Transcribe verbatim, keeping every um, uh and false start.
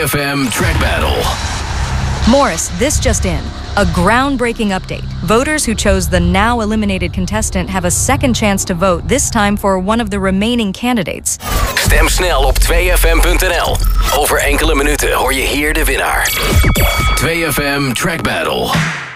twee F M Track Battle. Morris, this just in. A groundbreaking update. Voters who chose the now eliminated contestant have a second chance to vote, this time for one of the remaining candidates. Stem snel op twee F M punt N L. Over enkele minuten hoor je hier de winnaar. twee F M Track Battle.